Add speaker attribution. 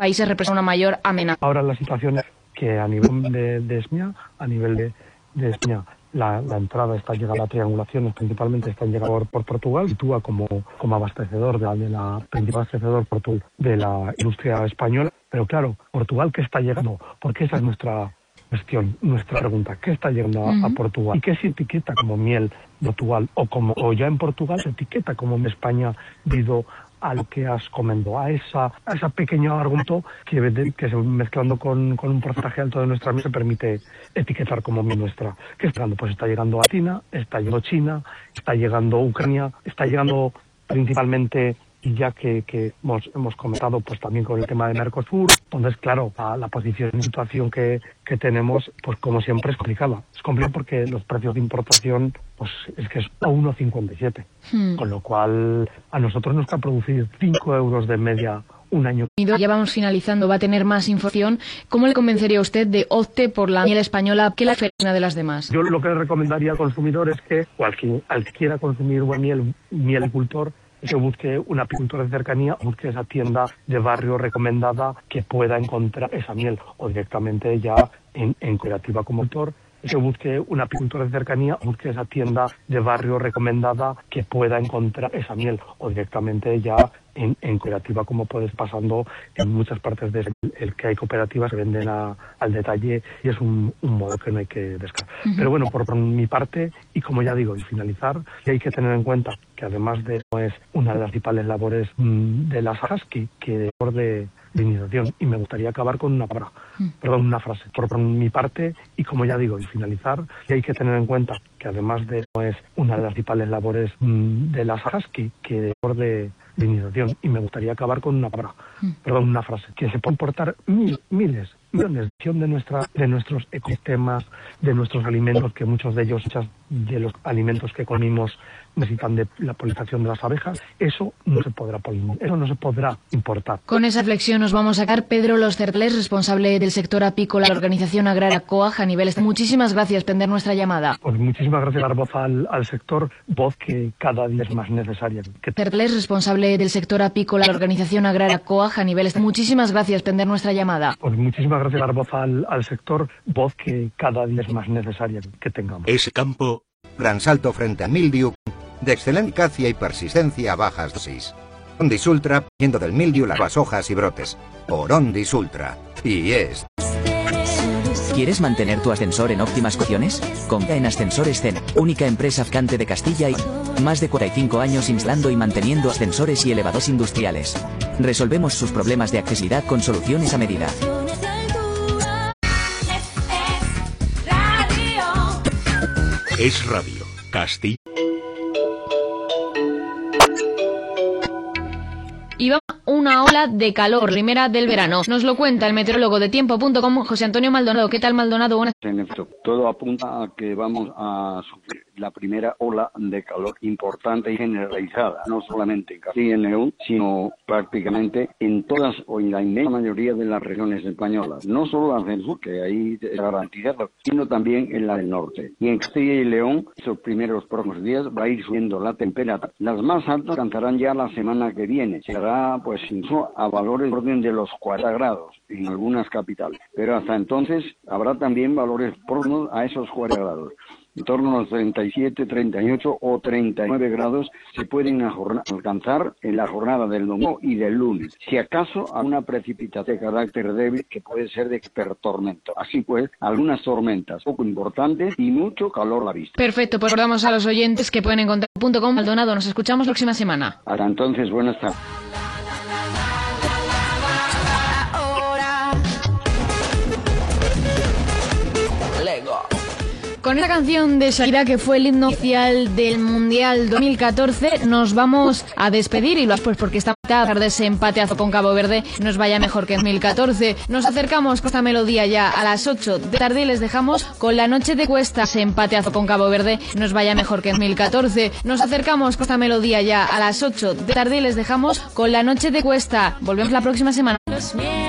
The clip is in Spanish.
Speaker 1: países representa una mayor amenaza.
Speaker 2: Ahora la situación es que a nivel de España, de España, la entrada está llegada, la triangulación principalmente está llegando por Portugal, sitúa como abastecedor de la principal abastecedor de la industria española. Pero claro, Portugal, ¿qué está llegando? Porque esa es nuestra cuestión, nuestra pregunta. ¿Qué está llegando a Portugal? ¿Y qué se etiqueta como miel Portugal? O ya en Portugal se etiqueta como en España debido a lo que has comentado, a esa pequeño argumento que mezclando con un porcentaje alto de nuestra miel se permite etiquetar como miel nuestra. ¿Qué está llegando? Pues está llegando a China, está llegando China, está llegando Ucrania, está llegando principalmente, ya que hemos comentado pues también con el tema de Mercosur. Entonces, claro, la posición y situación que tenemos, pues como siempre es complicada. Es complicado porque los precios de importación, pues es que es a 1,57. Con lo cual, a nosotros nos va a producir 5 euros de media un año.
Speaker 1: Ya vamos finalizando, va a tener más información. ¿Cómo le convencería a usted de opte por la miel española que la diferencia de las demás?
Speaker 2: Yo lo que le recomendaría al consumidor es que, al que quiera consumir buena miel agricultor, que busque un apicultor de cercanía, busque esa tienda de barrio recomendada que pueda encontrar esa miel, o directamente ya en cooperativa como autor, que busque un apicultor de cercanía, busque esa tienda de barrio recomendada que pueda encontrar esa miel, o directamente ya en cooperativa, como puedes pasando en muchas partes el que hay cooperativas que venden al detalle, y es un modo que no hay que descartar. Pero bueno, por mi parte, y como ya digo, y finalizar, hay que tener en cuenta que además de es una de las principales labores de las ajas que de iniciación, y me gustaría acabar con una frase. Por mi parte, y como ya digo, y finalizar, hay que tener en cuenta que además de es una de las principales labores de las ajas que de iniciación, y me gustaría acabar con una frase, que se puede importar millones de nuestros ecosistemas, de nuestros alimentos, que muchos de ellos, de los alimentos que comimos, necesitan de la polinización de las abejas. Eso no se podrá importar.
Speaker 1: Con esa reflexión nos vamos a sacar. Pedro Los Cerles, responsable del sector apícola de la Organización Agraria COAG a nivel. Muchísimas gracias por atender nuestra llamada.
Speaker 2: Pues muchísimas gracias por dar voz al sector, voz que cada día es más necesaria.
Speaker 1: Cerles, responsable del sector apícola de la Organización Agraria COAG a nivel. Muchísimas gracias por atender nuestra llamada.
Speaker 2: Pues muchísimas gracias por dar voz al sector, voz que cada día es más necesaria que tengamos.
Speaker 3: Ese campo, gran salto frente a mildiu, de excelente eficacia y persistencia a bajas dosis. Ondis Ultra, yendo del mildiu las hojas y brotes. Por Ondis Ultra. Y es...
Speaker 4: ¿Quieres mantener tu ascensor en óptimas condiciones? Confía en Ascensores Zen, única empresa fabricante de Castilla y más de 45 años instalando y manteniendo ascensores y elevadores industriales. Resolvemos sus problemas de accesibilidad con soluciones a medida.
Speaker 3: Es Radio Castilla.
Speaker 1: Y va una ola de calor, primera del verano. Nos lo cuenta el meteorólogo de tiempo.com, José Antonio Maldonado. ¿Qué tal, Maldonado? Buenas.
Speaker 5: En efecto, todo apunta a que vamos a sufrir la primera ola de calor importante y generalizada, no solamente en Castilla y León, sino prácticamente en todas o en la inmensa mayoría de las regiones españolas. No solo las del sur, que ahí es garantizado, sino también en la del norte. Y en Castilla y León, esos primeros próximos días va a ir subiendo la temperatura. Las más altas alcanzarán ya la semana que viene. Será pues incluso a valores de orden de los 40 grados en algunas capitales. Pero hasta entonces habrá también valores próximos a esos 40 grados. En torno a los 37, 38 o 39 grados se pueden alcanzar en la jornada del domingo y del lunes. Si acaso, alguna precipitación de carácter débil que puede ser de tormenta. Así pues, algunas tormentas poco importantes y mucho calor a la vista.
Speaker 1: Perfecto, pues recordamos a los oyentes que pueden encontrar .com. Maldonado, nos escuchamos la próxima semana.
Speaker 5: Hasta entonces, buenas tardes.
Speaker 1: Con esta canción de Shakira, que fue el himno oficial del Mundial 2014, nos vamos a despedir, y lo pues porque esta tarde ese empateazo con Cabo Verde nos vaya mejor que en 2014. Nos acercamos con esta melodía ya a las 8 de la tarde y les dejamos con La Noche de Cuesta. Ese empateazo con Cabo Verde nos vaya mejor que en 2014. Nos acercamos con esta melodía ya a las 8 de la tarde y les dejamos con La Noche de Cuesta. Volvemos la próxima semana.